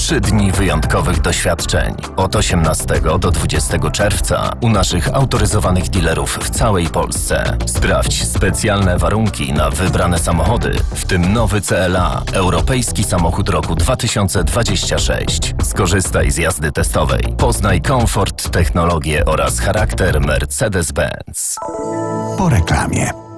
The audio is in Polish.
3 dni wyjątkowych doświadczeń. Od 18 do 20 czerwca u naszych autoryzowanych dealerów w całej Polsce. Sprawdź specjalne warunki na wybrane samochody, w tym nowy CLA, europejski samochód roku 2026. Skorzystaj z jazdy testowej. Poznaj komfort, technologię oraz charakter Mercedes-Benz. Po reklamie.